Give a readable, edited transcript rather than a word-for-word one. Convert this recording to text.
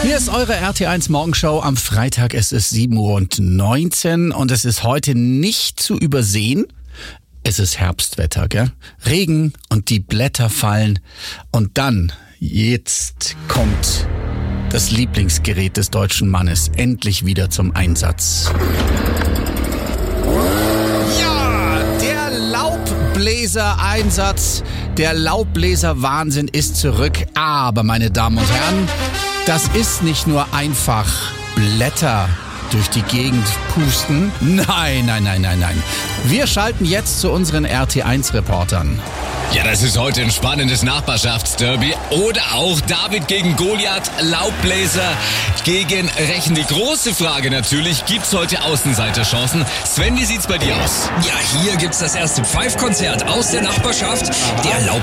Hier ist eure RT1 Morgenshow am Freitag. Es ist 7:19 Uhr und es ist heute nicht zu übersehen. Es ist Herbstwetter, gell? Regen und die Blätter fallen. Und dann, jetzt kommt das Lieblingsgerät des deutschen Mannes endlich wieder zum Einsatz. Ja, der Laubbläser-Einsatz, der Laubbläser-Wahnsinn ist zurück. Aber, meine Damen und Herren, das ist nicht nur einfach Blätter durch die Gegend pusten. Nein. Wir schalten jetzt zu unseren RT1-Reportern. Ja, das ist heute ein spannendes Nachbarschaftsderby. Oder auch David gegen Goliath, Laubbläser gegen Rechen. Die große Frage natürlich, gibt's heute Außenseiterchancen? Sven, wie sieht's bei dir aus? Ja, hier gibt's das erste Pfeifkonzert aus der Nachbarschaft. Der